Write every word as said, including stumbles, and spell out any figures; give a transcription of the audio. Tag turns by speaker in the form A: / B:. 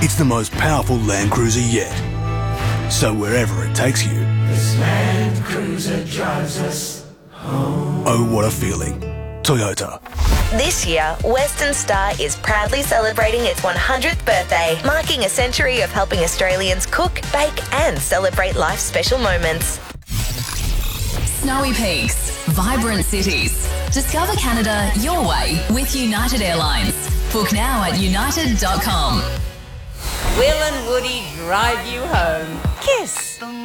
A: It's the most powerful Land Cruiser yet. So wherever it takes you,
B: this Land Cruiser drives us home.
A: Oh, what a feeling. Toyota.
C: This year, Western Star is proudly celebrating its one hundredth birthday, marking a century of helping Australians cook, bake and celebrate life's special moments.
D: Snowy peaks, vibrant cities. Discover Canada your way with United Airlines. Book now at united dot com.
E: Will and Woody drive you home. Kiss.